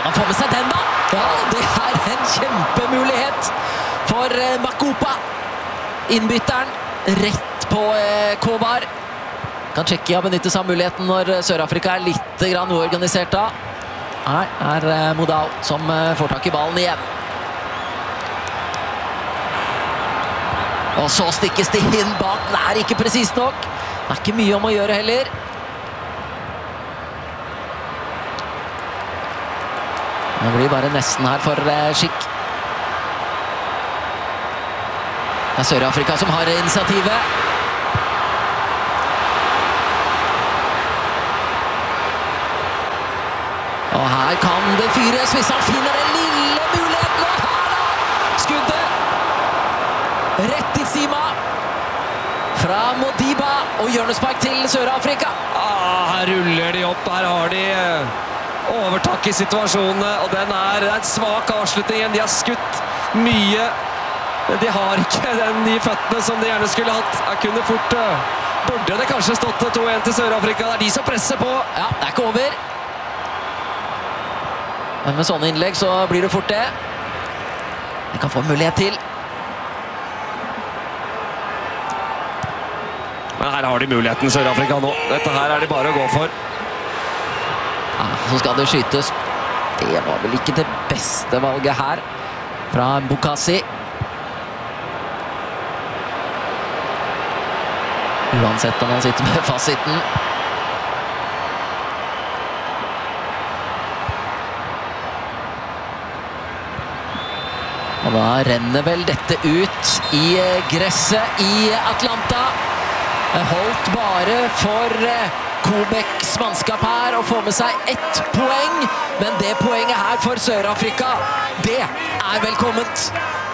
Kan han få med seg den da? Ja, det en kjempemulighet for Makupa. Innbytteren rett på Kovar. Kan Tsjekkia benytte seg av muligheten når Sør-Afrika litt grann uorganisert da? Nei, Modal som får tak i ballen igjen. Og så stikkes det inn bak. Det ikke presist nok. Det ikke mye om å gjøre heller. Det blir bare nesten her for Skikk. Det Sør-Afrika som har initiativet. Og her kan det fyres hvis han finner den lille muligheten. Og her da! Skuddet! Rett i Sima. Fra Modiba og hjørnespark til Sør-Afrika. Her ruller de opp. Her har de overtak i situasjonene. Og det en svak avslutning igjen. De har skutt mye. Men de har ikke de føttene som de gjerne skulle hatt. Jeg kunne fort... Burde det kanskje stått 2-1 til Sør-Afrika. Det de som presser på. Ja, det ikke over. Men med sånne innlegg så blir det fort det. De kan få en mulighet til. Men her har de muligheten Sør-Afrika nå. Dette her de bare å gå for. Ja, så skal det skytes. Det var vel ikke det beste valget her. Fra Bukasi. Uansett om han sitter med fasiten. Og da renner vel dette ut i gresset i Atlanta. Holdt bare for Kobeks mannskap her å få med seg 1 poeng. Men det poenget her for Sør-Afrika, det velkomment.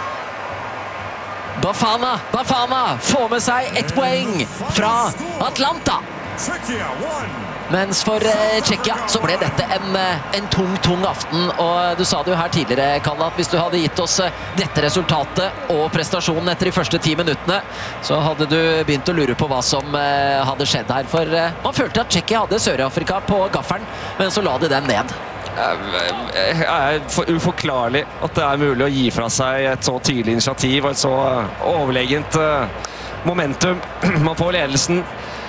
Bafana får med seg 1 poeng fra Atlanta. Mens for Tsjekkia så ble dette en tung aften, og du sa det jo her tidligere, Kalle, at hvis du hadde gitt oss dette resultatet og prestasjonen etter de første 10 minuttene, så hadde du begynt å lure på hva som hadde skjedd her, for man følte at Tsjekkia hadde Sør-Afrika på gafferen, men så la de dem ned. Uforklarlig at det mulig å gi fra seg et så tydelig initiativ og et så overlegent momentum. Man får ledelsen.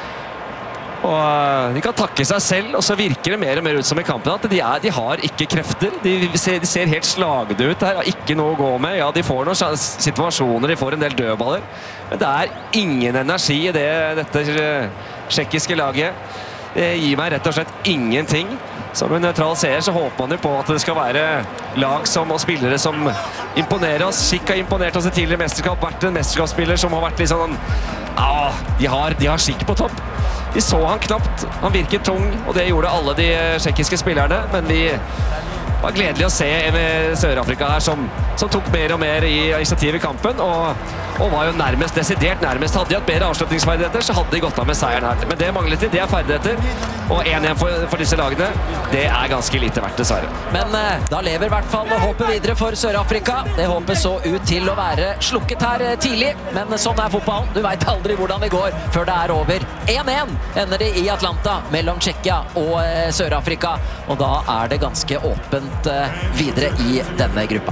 Og de kan takke seg selv, og så virker det mer og mer ut som i kampen at de har ikke krefter. De ser helt slagde ut her, har ikke noe å gå med. Ja, de får noen situasjoner, de får en del dødballer. Men det ingen energi i dette tsjekkiske laget. Det gir meg rett og slett ingenting. Som en nøytral seer så håper man jo på at det skal være lag og spillere som imponerer oss. Skikk har imponert oss i tidligere mesterskap, vært en mesterskapsspiller som har vært litt sånn... de har Skikk på topp. Vi så han knapt, han virket tung, og det gjorde alle de tsjekkiske spillerne, men vi var gledelig å se med Sør-Afrika her som tok mer og mer i initiativ i kampen, og var jo desidert nærmest. Hadde de hatt bedre avslutningsferdigheter, så hadde de gått av med seieren her. Men det manglet de, det ferdigheter, og 1-1 for disse lagene, det ganske lite verdt dessverre. Men da lever i hvert fall håpet videre for Sør-Afrika. Det håpet så ut til å være slukket her tidlig, men sånn fotballen. Du vet aldri hvordan det går før det over. 1-1 ender det i Atlanta mellom Tsjekkia og Sør-Afrika, og da det ganske åpent videre i denne gruppa.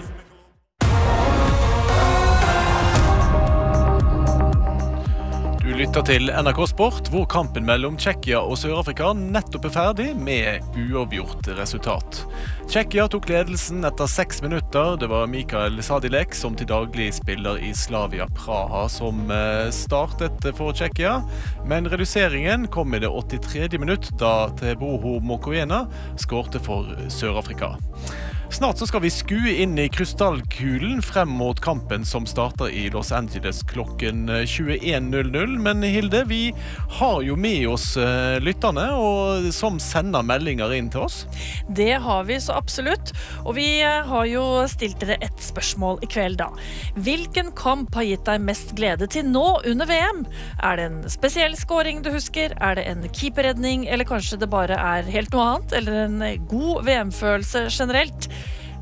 Du lytter til NRK Sport, hvor kampen mellom Tsjekkia og Sør-Afrika nettopp ferdig med uavgjort resultat. Tsjekkia tok ledelsen etter 6 minutter. Det var Mikael Sadilek, som til daglig spiller i Slavia Praha, som startet for Tsjekkia. Men reduseringen kom i det 83. minutt, da Teboho Mokoena skårte for Sør-Afrika. Snart så skal vi skue inn i krystallkulen frem mot kampen som starter i Los Angeles klokken 21:00. Men Hilde, vi har jo med oss lytterne og som sender meldinger inn til oss. Det har vi så absolutt, og vi har jo stilt dere et spørsmål i kveld da. Hvilken kamp har gitt deg mest glede til nå under VM? Det en spesiell scoring du husker? Det en keeperredning? Eller kanskje det bare helt noe annet? Eller en god VM-følelse generelt?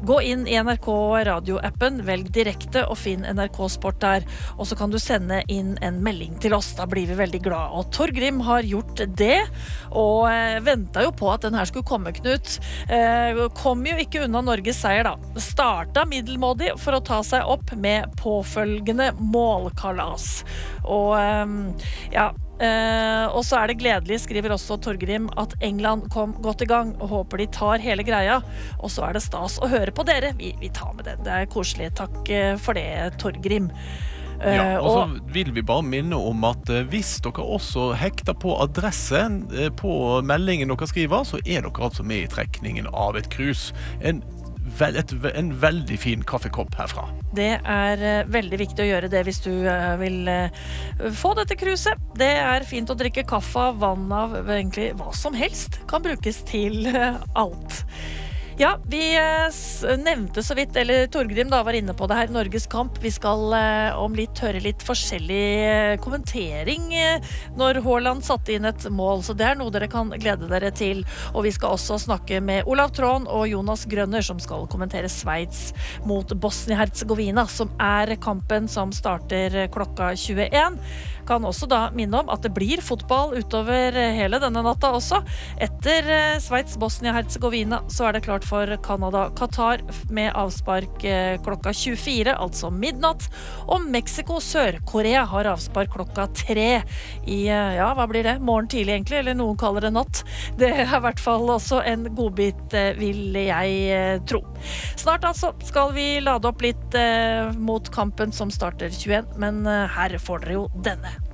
Gå inn i NRK radioappen, velg direkte og finn NRK Sport der, og så kan du sende inn en melding til oss, da blir vi veldig glad. Og Torgrim har gjort det, og ventet jo på at den her skulle komme, Knut. Kom jo ikke unna Norges seier da. Starta middelmådig for å ta seg opp med påfølgende målkalas. Og ja, og så det gledelig, skriver også Torgrim, at England kom godt i gang og håper de tar hele greia, og så det stas å høre på dere. Vi tar med det, det koselig. Takk for det, Torgrim. Ja, og så vil vi bare minne om at hvis dere også hekter på adressen på meldingen dere skriver, så dere altså med i trekningen av et krus. En veldig fin kaffekopp herfra. Det veldig viktig å gjøre det hvis du vil få dette kruset. Det fint å drikke kaffe av, vann av, egentlig hva som helst kan brukes til alt. Ja, vi nevnte så vidt, eller Torgrim da var inne på det her, Norges kamp. Vi skal om litt høre litt forskjellig kommentering når Haaland satte inn et mål, så det noe dere kan glede dere til. Og vi skal også snakke med Olav Trån og Jonas Grønner, som skal kommentere Sveits mot Bosnia-Herzegovina, som kampen som starter klokka 21. Kan også da minne om at det blir fotball utover hele denne natta også. Etter Sveits, Bosnia-Herzegovina, så det klart for Canada, Qatar med avspark klokka 24, altså midnatt. Og Mexico, Sør-Korea har avspark klokka 3 i, ja, hva blir det? Morgen tidlig egentlig, eller noen kaller det natt. Det I hvert fall også en godbit, vil jeg tro. Snart altså skal vi lade opp litt mot kampen som starter 21, men her får dere jo denne.